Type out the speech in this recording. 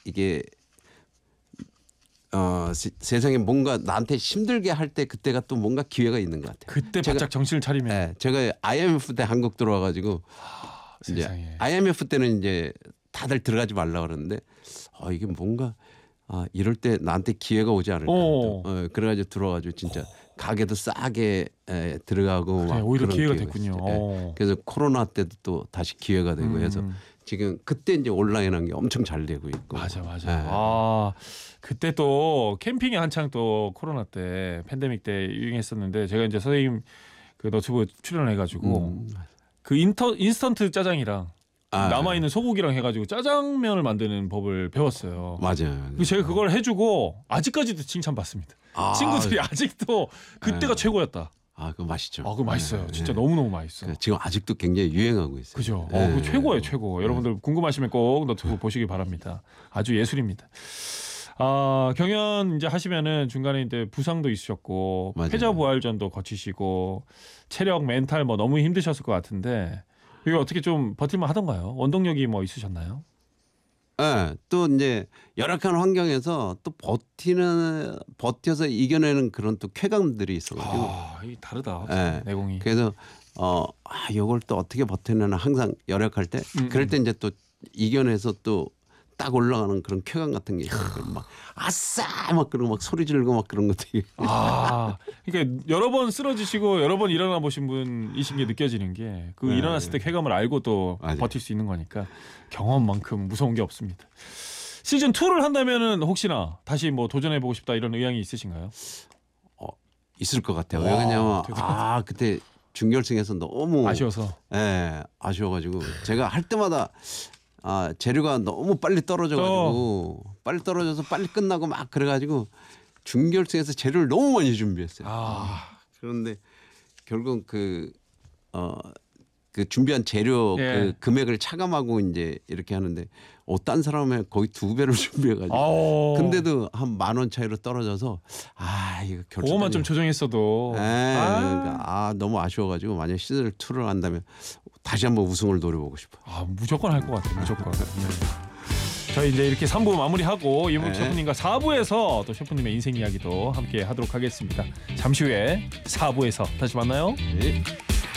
이게 세상에 뭔가 나한테 힘들게 할 때 그때가 또 뭔가 기회가 있는 것 같아요. 그때 바짝 정신을 차리면. 네, 제가 IMF 때 한국 들어와가지고 이제 세상에. IMF 때는 이제 다들 들어가지 말라 그러는데 이게 뭔가 이럴 때 나한테 기회가 오지 않을까. 그래가지고 들어와가지고 진짜 가게도 싸게 들어가고 그래, 막 오히려 그런 기회가 있어요. 됐군요. 그래서 코로나 때도 또 다시 기회가 되고 해서 지금 그때 이제 온라인한 게 엄청 잘 되고 있고. 맞아. 네. 그때 또 캠핑이 한창 또 코로나 때 팬데믹 때 유행했었는데 제가 이제 선생님 그 너튜브 출연해가지고 그 인스턴트 짜장이랑 남아 있는 소고기랑 해가지고 짜장면을 만드는 법을 배웠어요. 맞아요. 그래서 제가 그걸 해주고 아직까지도 칭찬받습니다. 친구들이 아직도 그때가 최고였다. 그거 맛있죠. 그거 맛있어요. 네, 진짜 네. 너무너무 맛있어. 지금 아직도 굉장히 유행하고 있어요. 그죠? 네. 그거 최고예요, 최고. 여러분들 궁금하시면 꼭 너튜브 보시기 바랍니다. 아주 예술입니다. 경연 이제 하시면은 중간에 이제 부상도 있으셨고 맞아요. 패자부활전도 거치시고 체력, 멘탈 뭐 너무 힘드셨을 것 같은데 이거 어떻게 좀 버틸만 하던가요? 원동력이 뭐 있으셨나요? 네, 또 이제 열악한 환경에서 또 버텨서 이겨내는 그런 또 쾌감들이 있어가지고. 이 다르다. 네. 내공이. 그래서 이걸 또 어떻게 버텨내나 항상 열악할 때 그럴 때 이제 또 이겨내서 또 딱 올라가는 그런 쾌감 같은 게 있어요. 막 아싸 막 그러고 막 소리 지르고 막 그런 것들이. 그러니까 여러 번 쓰러지시고 여러 번 일어나 보신 분이신 게 느껴지는 게 그 네. 일어났을 때 쾌감을 알고 또 맞아요. 버틸 수 있는 거니까 경험만큼 무서운 게 없습니다. 시즌 2를 한다면은 혹시나 다시 뭐 도전해 보고 싶다 이런 의향이 있으신가요? 있을 것 같아요. 왜냐하면 그때 준결승에서 너무 아쉬워서. 아쉬워가지고 제가 할 때마다 재료가 너무 빨리 떨어져가지고 빨리 떨어져서 빨리 끝나고 막 그래가지고 준결승에서 재료를 너무 많이 준비했어요. 그런데 결국 그 준비한 재료 그 금액을 차감하고 이제 이렇게 하는데 딴 사람의 거의 2배를 준비해가지고 근데도 한 10,000원 차이로 떨어져서 이거 결승 그거만 좀 조정했어도 그러니까 너무 아쉬워가지고 만약 시즌 2를 한다면 다시 한번 우승을 노려보고 싶어요. 무조건 할 것 같아요. 무조건. 네. 저희 이제 이렇게 3부 마무리하고 이문국 셰프님과 4부에서 또 셰프님의 인생 이야기도 함께 하도록 하겠습니다. 잠시 후에 4부에서 다시 만나요. 네.